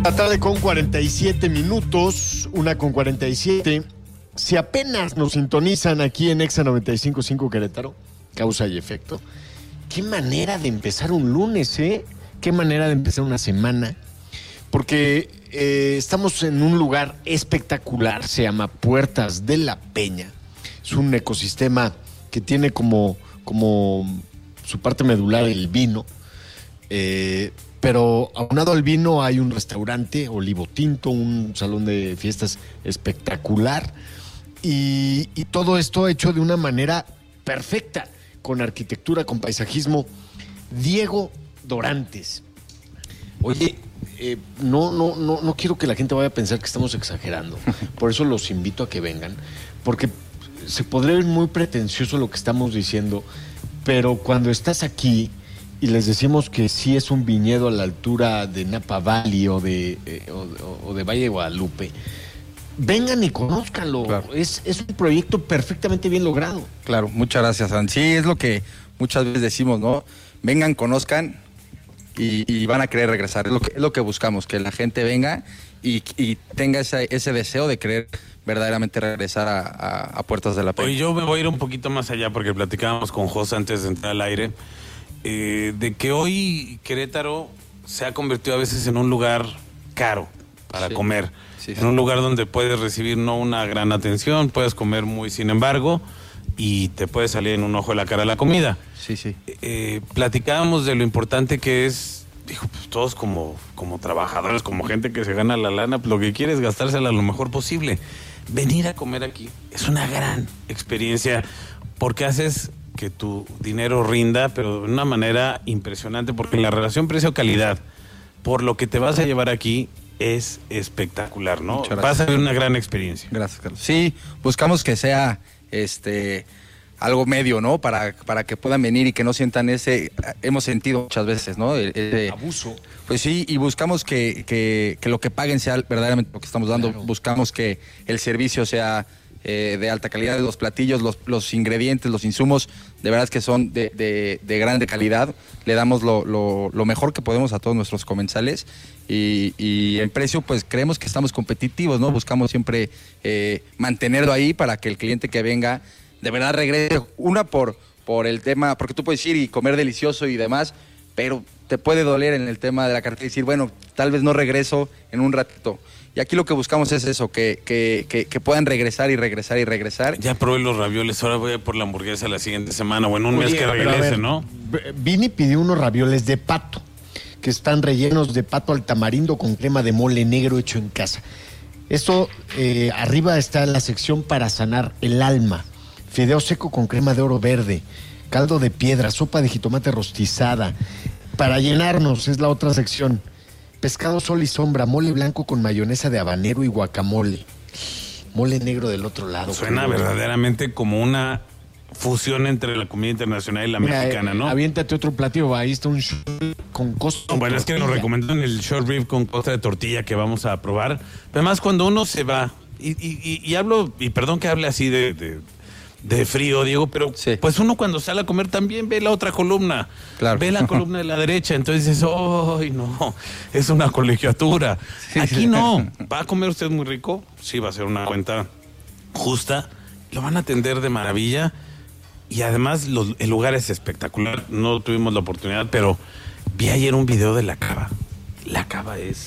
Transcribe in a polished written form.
La tarde con 47 minutos, 1:47. Si apenas nos sintonizan aquí en Exa 95.5 Querétaro, causa y efecto. Qué manera de empezar un lunes, ¿eh? Qué manera de empezar una semana. Porque estamos en un lugar espectacular, se llama Puertas de la Peña. Es un ecosistema que tiene como su parte medular el vino. Pero aunado al vino hay un restaurante, Olivo Tinto, un salón de fiestas espectacular y todo esto hecho de una manera perfecta, con arquitectura, con paisajismo. Diego Dorantes. Oye, no quiero que la gente vaya a pensar que estamos exagerando, por eso los invito a que vengan, porque se podría ver muy pretencioso lo que estamos diciendo, pero cuando estás aquí y les decimos que sí es un viñedo a la altura de Napa Valley o de Valle de Guadalupe, vengan y conózcanlo. Claro. Es un proyecto perfectamente bien logrado. Claro, muchas gracias, San. Sí, es lo que muchas veces decimos, ¿no? Vengan, conozcan y van a querer regresar. Es lo que buscamos, que la gente venga y tenga ese deseo de querer verdaderamente regresar a Puertas de la Peña. Oye, yo me voy a ir un poquito más allá porque platicábamos con José antes de entrar al aire. De que hoy Querétaro se ha convertido a veces en un lugar caro para comer, en un lugar donde puedes recibir no una gran atención, puedes comer muy sin embargo y te puede salir en un ojo de la cara la comida. Platicábamos de lo importante que es, dijo, pues todos como trabajadores, como gente que se gana la lana, pues lo que quiere es gastársela lo mejor posible. Venir a comer aquí es una gran experiencia porque haces que tu dinero rinda, pero de una manera impresionante, porque la relación precio-calidad, por lo que te vas a llevar aquí, es espectacular, ¿no? Vas a ver una gran experiencia. Gracias, Carlos. Sí, buscamos que sea algo medio, ¿no? Para que puedan venir y que no sientan hemos sentido muchas veces, ¿no? Abuso. Pues sí, y buscamos que lo que paguen sea verdaderamente lo que estamos dando. Claro. Buscamos que el servicio sea de alta calidad, los platillos, los ingredientes, los insumos, de verdad es que son de grande calidad. Le damos lo mejor que podemos a todos nuestros comensales y en precio pues creemos que estamos competitivos, ¿no? Buscamos siempre mantenerlo ahí para que el cliente que venga de verdad regrese. Una por el tema, porque tú puedes ir y comer delicioso y demás, pero te puede doler en el tema de la cartera y decir, bueno, tal vez no regreso en un ratito. Y aquí lo que buscamos es eso, que puedan regresar y regresar y regresar. Ya probé los ravioles, ahora voy a por la hamburguesa la siguiente semana o en un mes que regrese, ¿no? Vini pidió unos ravioles de pato, que están rellenos de pato al tamarindo con crema de mole negro hecho en casa. Esto, arriba está la sección para sanar el alma. Fideo seco con crema de oro verde, caldo de piedra, sopa de jitomate rostizada. Para llenarnos es la otra sección. Pescado sol y sombra, mole blanco con mayonesa de habanero y guacamole. Mole negro del otro lado. Suena verdaderamente como una fusión entre la comida internacional y la mexicana, ¿no? Aviéntate otro platillo, ahí está un short con costa. Bueno, es que nos recomendan el short rib con costa de tortilla que vamos a probar. Además, cuando uno se va, y hablo, y perdón que hable así de frío, Diego, pero pues uno cuando sale a comer también ve la otra columna, ve la columna de la derecha, entonces dices, ¡ay, no! Es una colegiatura. Aquí no, va a comer usted muy rico, sí va a ser una cuenta justa, lo van a atender de maravilla y además el lugar es espectacular. No tuvimos la oportunidad, pero vi ayer un video de La Cava. La Cava es